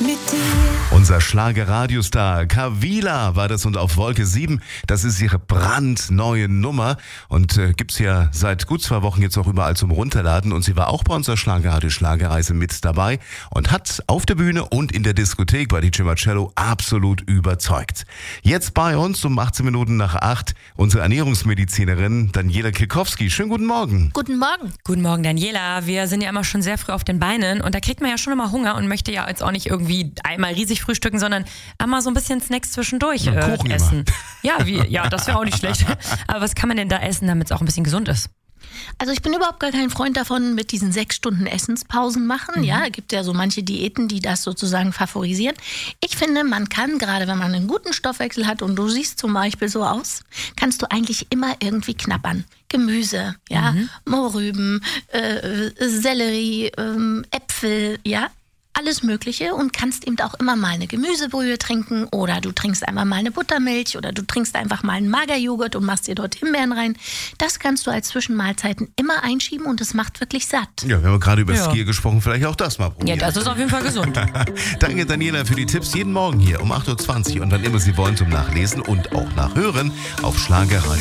mit dir. Unser Schlager-Radiostar Kavila war das und auf Wolke 7. Das ist ihre brandneue Nummer und gibt's ja seit gut 2 Wochen jetzt auch überall zum Runterladen. Und sie war auch bei unserer Schlagerradio-Schlagerreise mit dabei und hat auf der Bühne und in der Diskothek bei DJ Marcello absolut überzeugt. Jetzt bei uns um 18 Minuten nach 8 unsere Ernährungsmedizinerin Daniela Kilkowski. Schönen guten Morgen. Guten Morgen. Guten Morgen, Daniela. Wir sind ja immer schon sehr früh auf den Beinen und da kriegt man ja schon immer Hunger und möchte ja jetzt auch nicht irgendwie einmal riesig frühstücken, sondern einmal so ein bisschen Snacks zwischendurch Kuchen essen. Ja, das wäre auch nicht schlecht. Aber was kann man denn da essen, damit es auch ein bisschen gesund ist? Also ich bin überhaupt gar kein Freund davon, mit diesen 6 Stunden Essenspausen machen. Ja, es gibt ja so manche Diäten, die das sozusagen favorisieren. Ich finde, man kann, gerade wenn man einen guten Stoffwechsel hat und du siehst zum Beispiel so aus, kannst du eigentlich immer irgendwie knabbern. Gemüse, ja, Mohrrüben, Sellerie, Äpfel, ja. Alles Mögliche und kannst eben auch immer mal eine Gemüsebrühe trinken oder du trinkst einmal mal eine Buttermilch oder du trinkst einfach mal einen Magerjoghurt und machst dir dort Himbeeren rein. Das kannst du als Zwischenmahlzeiten immer einschieben und es macht wirklich satt. Ja, wir haben gerade über Skier gesprochen, vielleicht auch das mal probieren. Ja, das ist auf jeden Fall gesund. Danke Daniela für die Tipps. Jeden Morgen hier um 8.20 Uhr und wann immer Sie wollen zum Nachlesen und auch nachhören auf Schlagerradio.